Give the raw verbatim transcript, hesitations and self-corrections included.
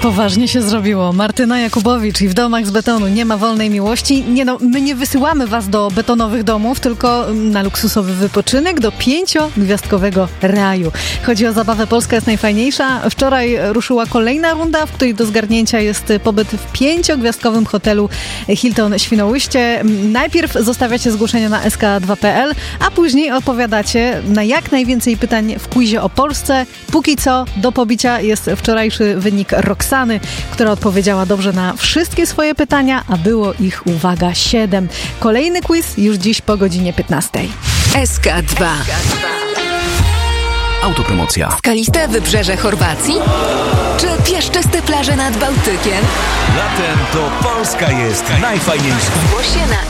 Poważnie się zrobiło. Martyna Jakubowicz i w domach z betonu nie ma wolnej miłości. Nie no, my nie wysyłamy was do betonowych domów, tylko na luksusowy wypoczynek do pięciogwiazdkowego raju. Chodzi o zabawę Polska jest najfajniejsza. Wczoraj ruszyła kolejna runda, w której do zgarnięcia jest pobyt w pięciogwiazdkowym hotelu Hilton Świnoujście. Najpierw zostawiacie zgłoszenia na s k dwa kropka p l, a później odpowiadacie na jak najwięcej pytań w quizie o Polsce. Póki co do pobicia jest wczorajszy wynik Roxany, która odpowiedziała dobrze na wszystkie swoje pytania, a było ich, uwaga, siedem. Kolejny quiz już dziś po godzinie piętnastej. S K dwa. Autopromocja. Skaliste wybrzeże Chorwacji? Czy piaszczyste plaże nad Bałtykiem? Latem to Polska jest najfajniejsza. Zgłoś się na